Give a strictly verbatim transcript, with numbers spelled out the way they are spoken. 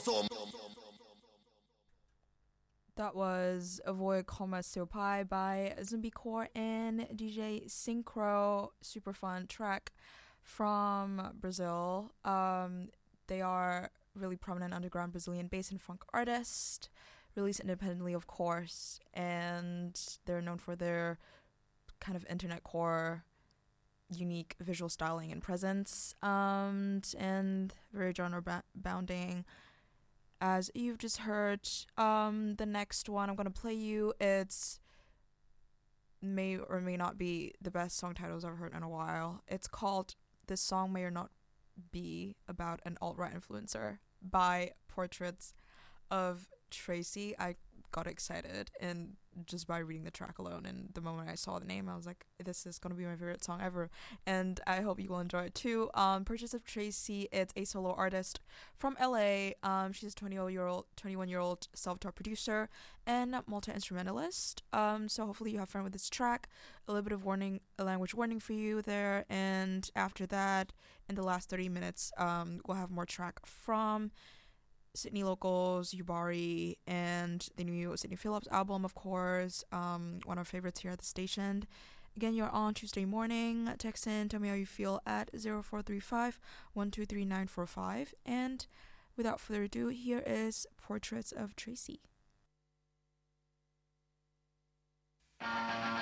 That was Avoid Coma Seu Pai by Zumbicore and D J Synchro. Super fun track from Brazil. Um, they are really prominent underground Brazilian bass and funk artist, released independently, of course, and they're known for their kind of internet core, unique visual styling and presence, um, and very genre ba- bounding. As you've just heard, um, the next one I'm gonna play you, it's may or may not be the best song titles I've heard in a while. It's called "This Song May or Not Be About an Alt-Right Influencer" by Portraits of Tracy. I got excited and just by reading the track alone, and the moment I saw the name I was like, this is gonna be my favorite song ever, and I hope you will enjoy it too. um Portraits of Tracy, it's a solo artist from L A. Um she's a twenty-one year old twenty-one year old self-taught producer and multi-instrumentalist. Um so hopefully you have fun with this track. A little bit of warning, a language warning for you there, and after that, in the last thirty minutes, um we'll have more track from Sydney locals, Yubari, and the new Sydney Phillips album, of course, um, one of our favorites here at the station. Again, you're on Tuesday morning. Text in, tell me how you feel at zero four three five, one two three nine four five. And without further ado, here is Portraits of Tracy.